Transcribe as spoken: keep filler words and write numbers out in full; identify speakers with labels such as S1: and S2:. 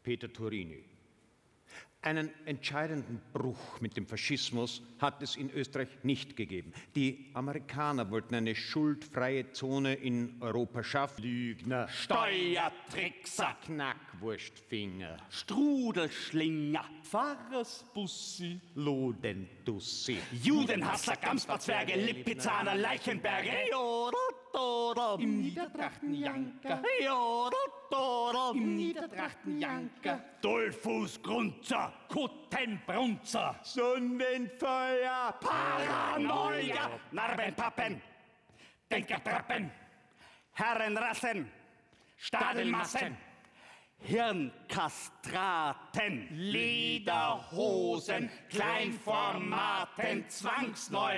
S1: Peter Turini. Einen entscheidenden Bruch mit dem Faschismus hat es in Österreich nicht gegeben. Die Amerikaner wollten eine schuldfreie Zone in Europa schaffen. Lügner,
S2: Steuertrickser,
S1: Knackwurstfinger,
S2: Strudelschlinger, Pfarrersbussi,
S1: Lodendussi,
S2: Judenhasser, Gamsbarzwerge, Lipizzaner, Leichenberge,
S3: Im Niedertrachtenjanker,
S2: im
S3: Niedertrachtenjanker,
S2: Dollfuß, Grunzer, Kuttenbrunzer,
S1: Sonnenfeuer,
S2: Paranoia, Narbenpappen, Denkertrappen, Herrenrassen, Stadelmassen, Hirnkastraten, Lederhosen, Kleinformaten, Zwangsneurosen.